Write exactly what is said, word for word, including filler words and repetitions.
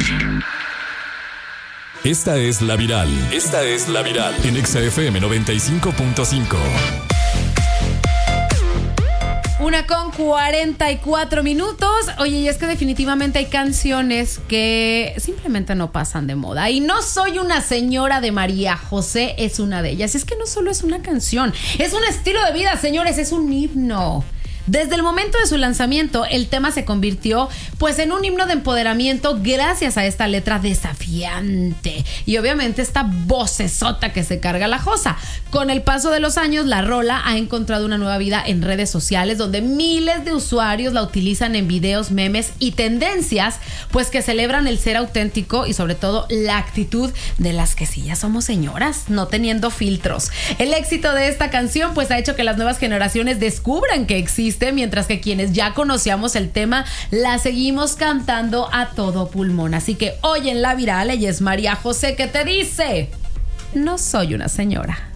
Esta es La Viral. Esta es La Viral. En Exa F M noventa y cinco punto cinco. Una con cuarenta y cuatro minutos. Oye, y es que definitivamente hay canciones que simplemente no pasan de moda. Y No soy una señora de María José es una de ellas. Es que no solo es una canción, es un estilo de vida, señores, es un himno. Desde el momento de su lanzamiento, el tema se convirtió pues en un himno de empoderamiento gracias a esta letra desafiante y obviamente esta vocesota que se carga la josa. Con el paso de los años, la rola ha encontrado una nueva vida en redes sociales donde miles de usuarios la utilizan en videos, memes y tendencias pues que celebran el ser auténtico y sobre todo la actitud de las que sí ya somos señoras, no teniendo filtros. El éxito de esta canción pues ha hecho que las nuevas generaciones descubran que existe, mientras que quienes ya conocíamos el tema la seguimos cantando a todo pulmón. Así que hoy en La Viral, ella es María José, que te dice: no soy una señora.